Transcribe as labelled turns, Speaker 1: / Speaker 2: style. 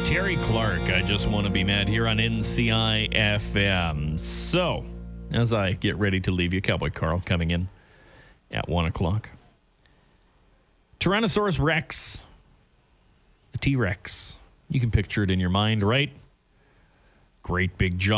Speaker 1: Terry Clark, I Just Want to Be Mad here on NCI FM. So, as I get ready to leave you, Cowboy Carl coming in at 1 o'clock. Tyrannosaurus Rex, the T-Rex. You can picture it in your mind, right? Great big jaw.